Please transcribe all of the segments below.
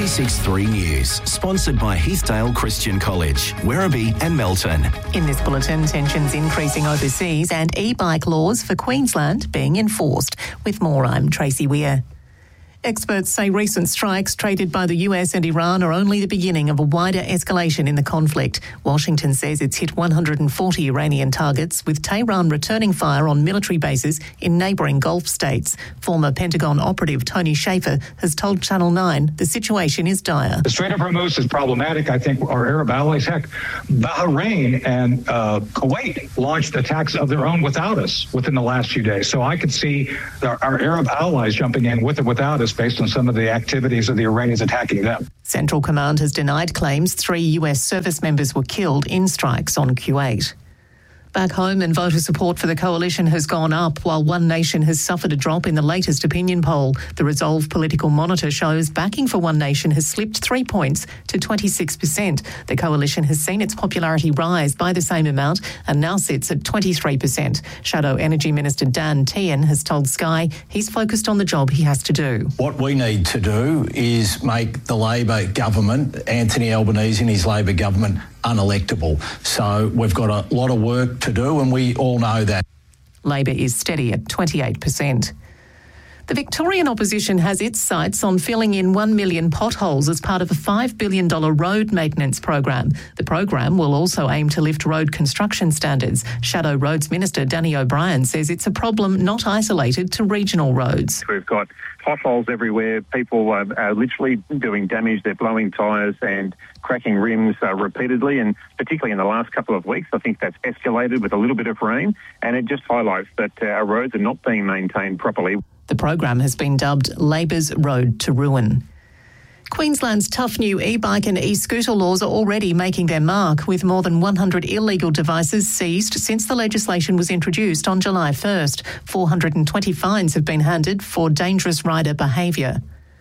96.3 News, sponsored by Heathdale Christian College, Werribee and Melton. In this bulletin, tensions increasing overseas and e-bike laws for Queensland being enforced. With more, I'm Tracy Weir. Experts say recent strikes traded by the US and Iran are only the beginning of a wider escalation in the conflict. Washington says it's hit 140 Iranian targets, with Tehran returning fire on military bases in neighbouring Gulf states. Former Pentagon operative Tony Shaffer has told Channel 9 the situation is dire. The Strait of Hormuz is problematic. I think our Arab allies, heck, Bahrain and Kuwait launched attacks of their own without us within the last few days. So I could see our Arab allies jumping in with or without us based on some of the activities of the Iranians attacking them. Central Command has denied claims 3 US service members were killed in strikes on Kuwait. Back home, and voter support for the coalition has gone up, while One Nation has suffered a drop in the latest opinion poll. The Resolve Political Monitor shows backing for One Nation has slipped 3 points to 26%. The coalition has seen its popularity rise by the same amount and now sits at 23%. Shadow Energy Minister Dan Tehan has told Sky he's focused on the job he has to do. What we need to do is make the Labor government, Anthony Albanese and his Labor government, unelectable. So we've got a lot of work to do, and we all know that. Labor is steady at 28%. The Victorian opposition has its sights on filling in 1 million potholes as part of a $5 billion road maintenance program. The program will also aim to lift road construction standards. Shadow Roads Minister Danny O'Brien says it's a problem not isolated to regional roads. We've got potholes everywhere. People are literally doing damage. They're blowing tyres and cracking rims repeatedly, and particularly in the last couple of weeks, I think that's escalated with a little bit of rain, and it just highlights that our roads are not being maintained properly. The program has been dubbed Labor's Road to Ruin. Queensland's tough new e-bike and e-scooter laws are already making their mark, with more than 100 illegal devices seized since the legislation was introduced on July 1st. 420 fines have been handed for dangerous rider behaviour.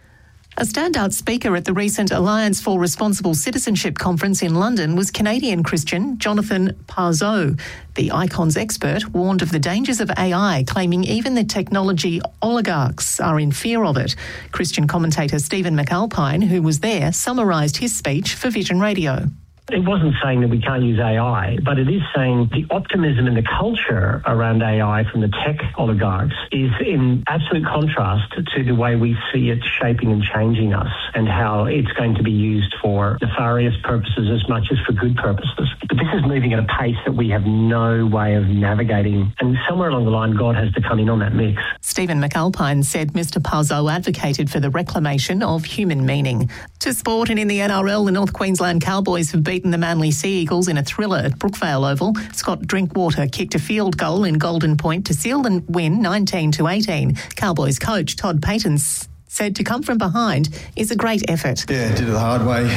A standout speaker at the recent Alliance for Responsible Citizenship conference in London was Canadian Christian Jonathan Parzot. The Icons expert warned of the dangers of AI, claiming even the technology oligarchs are in fear of it. Christian commentator Stephen McAlpine, who was there, summarised his speech for Vision Radio. It wasn't saying that we can't use AI, but it is saying the optimism and the culture around AI from the tech oligarchs is in absolute contrast to the way we see it shaping and changing us, and how it's going to be used for nefarious purposes as much as for good purposes. But this is moving at a pace that we have no way of navigating, and somewhere along the line, God has to come in on that mix. Stephen McAlpine said Mr Parzot advocated for the reclamation of human meaning. To sport, and in the NRL, the North Queensland Cowboys have beaten the Manly Sea Eagles in a thriller at Brookvale Oval. Scott Drinkwater kicked a field goal in Golden Point to seal the win 19-18. Cowboys coach Todd Payton said to come from behind is a great effort. Yeah, did it the hard way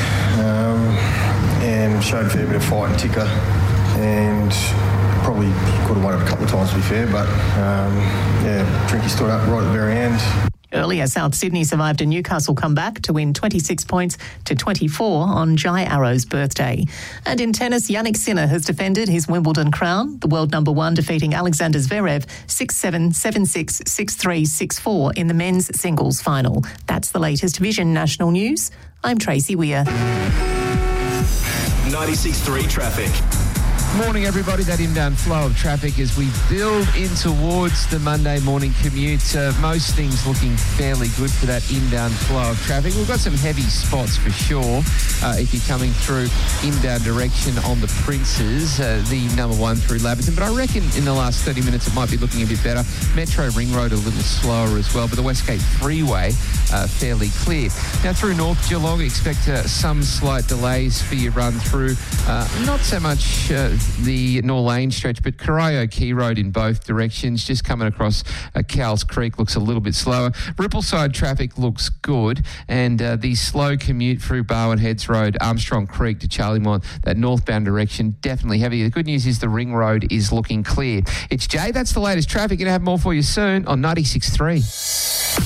and showed a fair bit of fight and ticker, and probably could have won it a couple of times to be fair, but Drinky stood up right at the very end. Earlier, South Sydney survived a Newcastle comeback to win 26 points to 24 on Jai Arrow's birthday. And in tennis, Jannik Sinner has defended his Wimbledon crown, the world number one defeating Alexander Zverev 6-7, 7-6, 6-3, 6-4 in the men's singles final. That's the latest Vision National News. I'm Tracy Weir. 96.3 traffic. Morning, everybody. That inbound flow of traffic as we build in towards the Monday morning commute. Most things looking fairly good for that inbound flow of traffic. We've got some heavy spots for sure if you're coming through inbound direction on the Princes, the number one through Laverton. But I reckon in the last 30 minutes it might be looking a bit better. Metro Ring Road a little slower as well, but the Westgate Freeway fairly clear. Now through North Geelong, expect some slight delays for your run through. Not so much the Norlane stretch, but Corio Key Road in both directions. Just coming across Cowles Creek looks a little bit slower. Rippleside traffic looks good, and the slow commute through Barwon Heads Road, Armstrong Creek to Charlemont, that northbound direction, definitely heavy. The good news is the Ring Road is looking clear. It's Jay, that's the latest traffic. Going to have more for you soon on 96.3.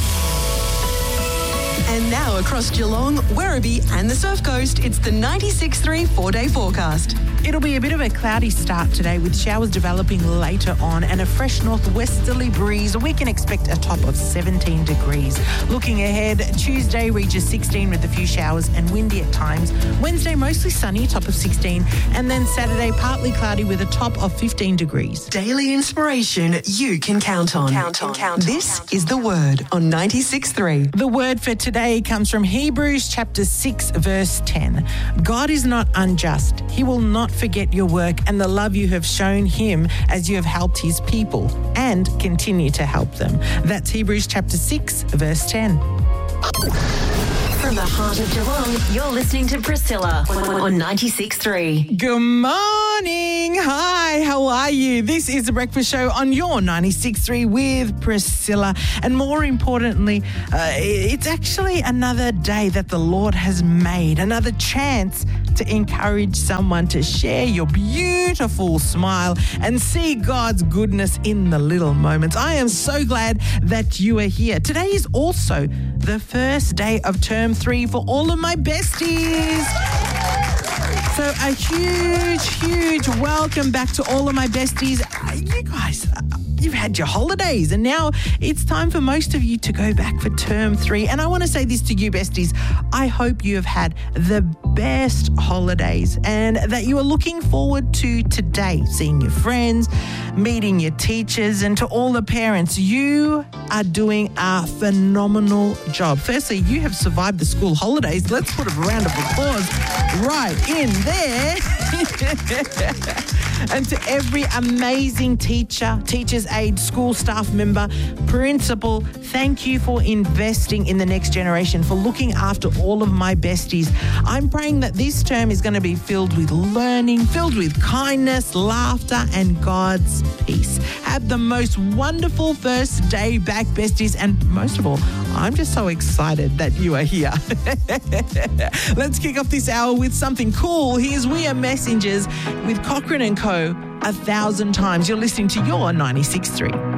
And now across Geelong, Werribee and the Surf Coast, it's the 96.3 4-day forecast. It'll be a bit of a cloudy start today with showers developing later on and a fresh northwesterly breeze. We can expect a top of 17 degrees. Looking ahead, Tuesday reaches 16 with a few showers and windy at times. Wednesday mostly sunny, top of 16. And then Saturday partly cloudy with a top of 15 degrees. Daily inspiration you can count on. This is The Word on 96.3. The word for today comes from Hebrews chapter 6 verse 10. God is not unjust. He will not forget your work and the love you have shown him as you have helped his people and continue to help them. That's Hebrews chapter 6 verse 10. From the heart of Geelong, you're listening to Priscilla on 96.3. Good morning. Hi, how are you? This is The Breakfast Show on your 96.3 with Priscilla. And more importantly, it's actually another day that the Lord has made, another chance to encourage someone to share your beautiful smile and see God's goodness in the little moments. I am so glad that you are here. Today is also the first day of term 3 for all of my besties. So a huge welcome back to all of my besties. You guys, you've had your holidays and now it's time for most of you to go back for term 3. And I want to say this to you, besties. I hope you have had the best holidays and that you are looking forward to today, seeing your friends, meeting your teachers, and to all the parents, you are doing a phenomenal job. Firstly, you have survived the school holidays. Let's put a round of applause right in there. And to every amazing teacher, teacher's aide, school staff member, principal, thank you for investing in the next generation, for looking after all of my besties. I'm praying that this term is going to be filled with learning, filled with kindness, laughter, and God's peace. Have the most wonderful first day back, besties. And most of all, I'm just so excited that you are here. Let's kick off this hour with something cool. Here's We Are Messengers with Cochrane & Co. 1,000 times. You're listening to your 96.3.